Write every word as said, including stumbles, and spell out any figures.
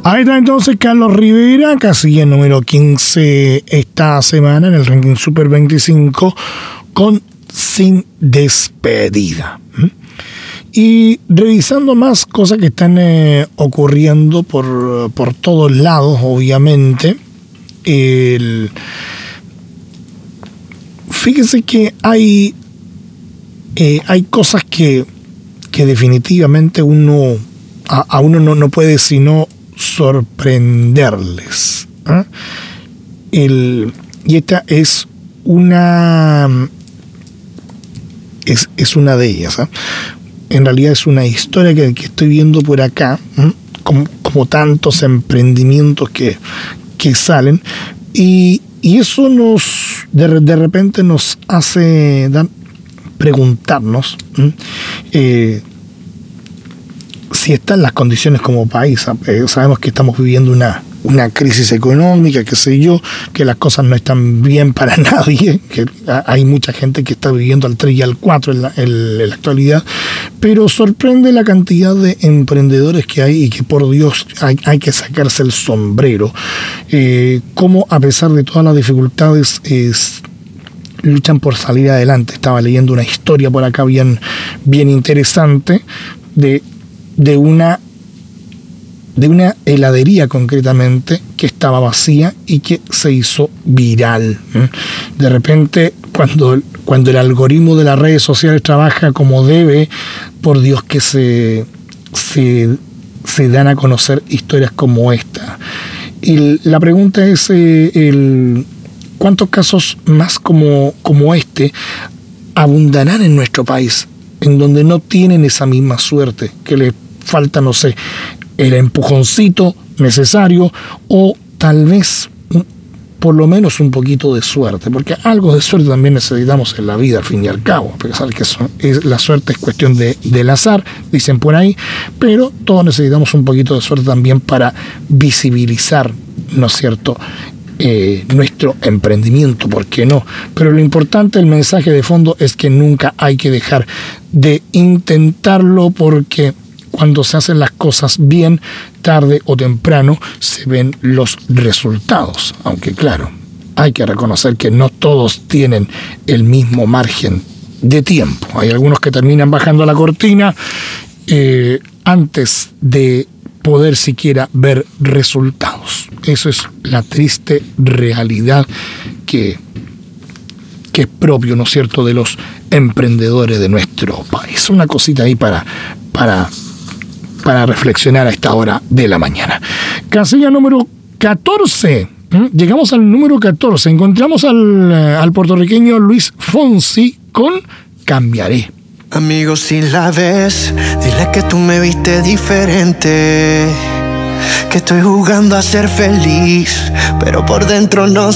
Ahí está entonces Carlos Rivera, casilla número quince esta semana en el ranking Super veinticinco con Sin Despedida. Y revisando más cosas que están eh, ocurriendo por, por todos lados, obviamente, el... fíjese que hay, eh, hay cosas que, que definitivamente uno, a, a uno no, no puede sino sorprenderles. ¿eh? El, y esta es una es, es una de ellas. ¿eh? En realidad es una historia que, que estoy viendo por acá, ¿eh? como, como tantos emprendimientos que, que salen, y, y eso nos de, de repente nos hace dar, preguntarnos ¿eh? Eh, si están las condiciones como país. Eh, sabemos que estamos viviendo una, una crisis económica, qué sé yo, que las cosas no están bien para nadie, que hay mucha gente que está viviendo al tres y al cuatro en la, en, en la actualidad, pero sorprende la cantidad de emprendedores que hay y que por Dios hay, hay que sacarse el sombrero. Eh, cómo a pesar de todas las dificultades es, luchan por salir adelante. Estaba leyendo una historia por acá bien, bien interesante de de una de una heladería concretamente que estaba vacía y que se hizo viral. De repente, cuando, cuando el algoritmo de las redes sociales trabaja como debe, por Dios que se, se, se dan a conocer historias como esta. Y la pregunta es, eh, el, ¿cuántos casos más como, como este abundarán en nuestro país, en donde no tienen esa misma suerte, que les falta, no sé, el empujoncito necesario o tal vez por lo menos un poquito de suerte, porque algo de suerte también necesitamos en la vida al fin y al cabo, a pesar que eso es, la suerte es cuestión de, del azar, dicen por ahí, pero todos necesitamos un poquito de suerte también para visibilizar, ¿no es cierto?, Eh, nuestro emprendimiento, ¿por qué no? Pero lo importante, el mensaje de fondo es que nunca hay que dejar de intentarlo, porque cuando se hacen las cosas bien, tarde o temprano se ven los resultados. Aunque claro, hay que reconocer que no todos tienen el mismo margen de tiempo. Hay algunos que terminan bajando la cortina eh, antes de poder siquiera ver resultados. Eso es la triste realidad que, que es propio, ¿no es cierto?, de los emprendedores de nuestro país. Una cosita ahí para, para, para reflexionar a esta hora de la mañana. Casilla número catorce. ¿Mm? Llegamos al número catorce. Encontramos al, al puertorriqueño Luis Fonsi con Cambiaré. Amigo, si la ves, dile que tú me viste diferente, que estoy jugando a ser feliz, pero por dentro no